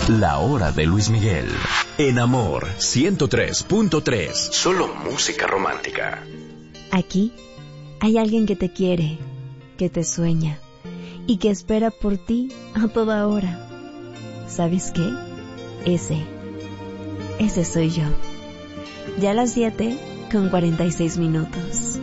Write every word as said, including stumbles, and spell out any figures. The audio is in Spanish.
La hora de Luis Miguel. En Amor ciento tres punto tres. Solo música romántica. Aquí hay alguien que te quiere, que te sueña y que espera por ti a toda hora. ¿Sabes qué? Ese, ese soy yo. Ya a las siete con cuarenta y seis minutos.